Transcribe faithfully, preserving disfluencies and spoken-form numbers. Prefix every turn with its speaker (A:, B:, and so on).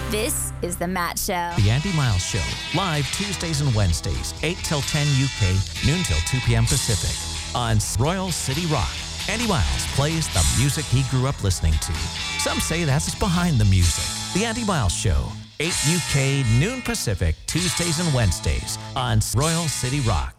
A: This is The Matt Show.
B: The Andy Miles Show, live Tuesdays and Wednesdays, eight till ten U K, noon till two p.m. Pacific, on Royal City Rock. Andy Miles plays the music he grew up listening to. Some say that's behind the music. The Andy Miles Show, eight U K, noon Pacific, Tuesdays and Wednesdays, on Royal City Rock.